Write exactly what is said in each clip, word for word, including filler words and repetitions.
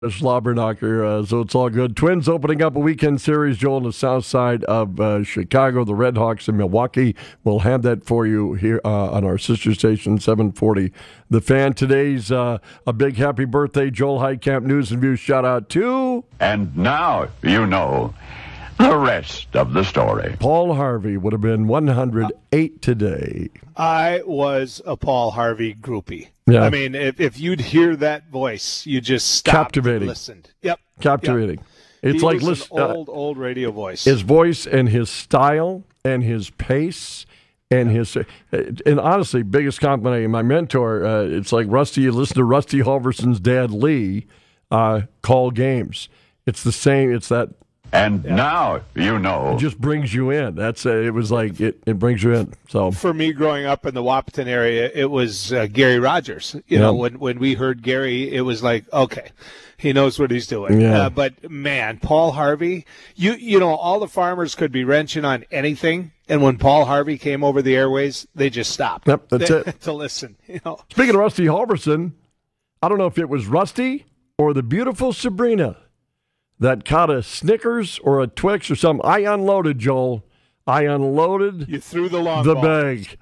Slobberknocker, uh, so it's all good. Twins opening up a weekend series, Joel, on the south side of uh, Chicago. The Red Hawks in Milwaukee. We'll have that for you here uh, on our sister station, seven forty. The Fan. Today's uh, a big happy birthday, Joel Heitkamp. News and Views shout out to... And now you know the rest of the story. Paul Harvey would have been one hundred eight today. I was a Paul Harvey groupie. Yeah. I mean, if, if you'd hear that voice, you just stopped Captivating. and listened. Yep. Captivating. Yep. It's he like was listen, an old, uh, old radio voice. His voice and his style and his pace and his and honestly, biggest compliment. My mentor. Uh, it's like Rusty. You listen to Rusty Halverson's dad, Lee, uh, call games. It's the same. It's that. And yeah. now you know. It just brings you in. That's uh, it. Was like it, it brings you in. So for me, growing up in the Wahpeton area, it was uh, Gary Rogers. You yeah. know, when when we heard Gary, it was like, okay, he knows what he's doing. Yeah. Uh, but man, Paul Harvey, you you know, all the farmers could be wrenching on anything, and when Paul Harvey came over the airways, they just stopped. Yep, that's they, it. To listen. You know. Speaking of Rusty Halverson, I don't know if it was Rusty or the beautiful Sabrina that caught a Snickers or a Twix or something. I unloaded, Joel. I unloaded You threw the long the ball. bag.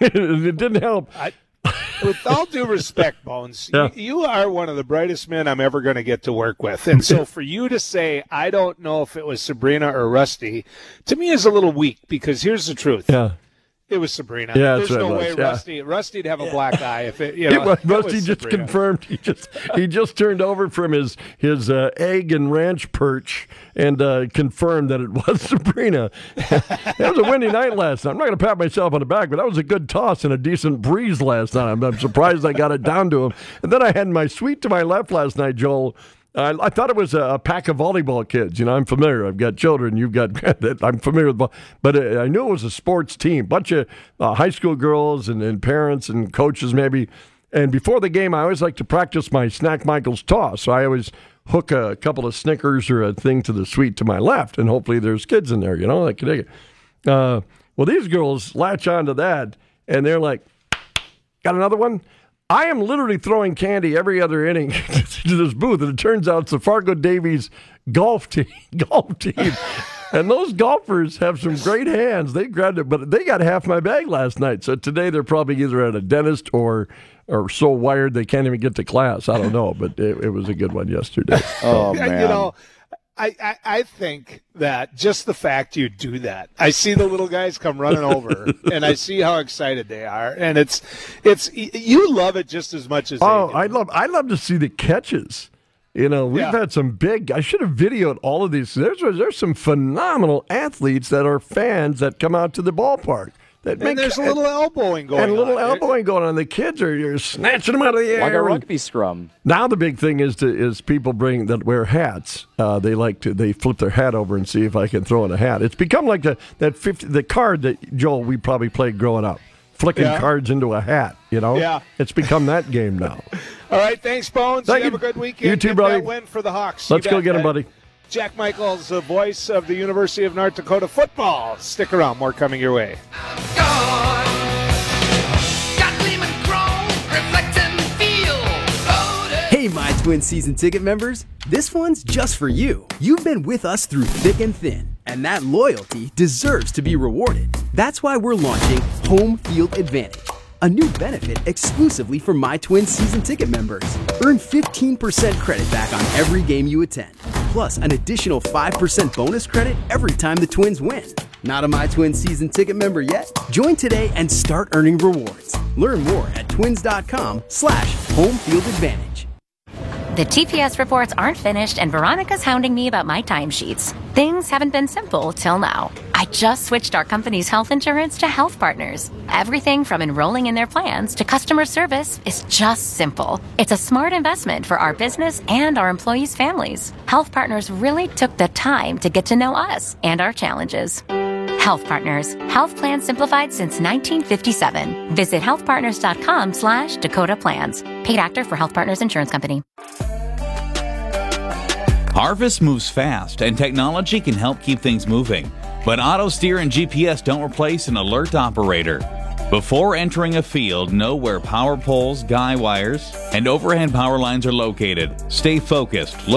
It didn't help. I, with all due respect, Bones, Yeah. you, you are one of the brightest men I'm ever going to get to work with. And so for you to say, I don't know if it was Sabrina or Rusty, to me is a little weak, because here's the truth. Yeah. It was Sabrina. Yeah, There's that's no what it way was, yeah. Rusty Rusty'd have a black eye if it, you know. It was, it Rusty was just Sabrina. confirmed. He just he just turned over from his his uh, egg and ranch perch and uh, confirmed that it was Sabrina. It was a windy night last night. I'm not going to pat myself on the back, but that was a good toss and a decent breeze last night. I'm, I'm surprised I got it down to him. And then I had my suite to my left last night, Joel. I, I thought it was a, a pack of volleyball kids. You know, I'm familiar. I've got children. You've got I'm familiar with ball. But uh, I knew it was a sports team. Bunch of uh, high school girls and, and parents and coaches maybe. And before the game, I always like to practice my Snack Michaels toss. So I always hook a couple of Snickers or a thing to the suite to my left. And hopefully there's kids in there, you know, that can take it. Uh, well, these girls latch onto that. And they're like, got another one? I am literally throwing candy every other inning to this booth, and it turns out it's the Fargo Davies golf team. Golf team, and those golfers have some great hands. They grabbed it, but they got half my bag last night. So today they're probably either at a dentist or or so wired they can't even get to class. I don't know, but it, it was a good one yesterday. Oh man, You know, I, I, I think that just the fact you do that, I see the little guys come running over, and I see how excited they are, and it's it's you love it just as much as Oh, they do. I love I love to see the catches. You know, we've Yeah. had some big. I should have videoed all of these. There's there's some phenomenal athletes that are fans that come out to the ballpark. That And there's a little elbowing going and a little on. elbowing going on. The kids are you're snatching them out of the air. like a and- rugby scrum. Now the big thing is to is people bring that wear hats. Uh, they like to they flip their hat over and see if I can throw in a hat. It's become like the that fifty the card that Joel we probably played growing up, flicking Yeah. cards into a hat. You know, Yeah. it's become that game now. All right, thanks, Bones. Thank you have you. a good weekend. You too, Get buddy. that win for the Hawks. Let's You go bet, get him, man. buddy. Jack Michaels, the voice of the University of North Dakota football. Stick around. More coming your way. Hey, my Twin season ticket members, this one's just for you. You've been with us through thick and thin, and that loyalty deserves to be rewarded. That's why we're launching Home Field Advantage, a new benefit exclusively for my Twin season ticket members. Earn fifteen percent credit back on every game you attend, plus an additional five percent bonus credit every time the Twins win. Not a My Twin season ticket member yet? Join today and start earning rewards. Learn more at twins.com slash home field advantage. The T P S reports aren't finished, and Veronica's hounding me about my timesheets. Things haven't been simple till now. I just switched our company's health insurance to Health Partners. Everything from enrolling in their plans to customer service is just simple. It's a smart investment for our business and our employees' families. Health Partners really took the time to get to know us and our challenges. Health Partners. Health plans simplified since nineteen fifty-seven. Visit healthpartners.com slash Dakota Plans. Paid actor for Health Partners Insurance Company. Harvest moves fast, and technology can help keep things moving. But AutoSteer and G P S don't replace an alert operator. Before entering a field, know where power poles, guy wires, and overhead power lines are located. Stay focused.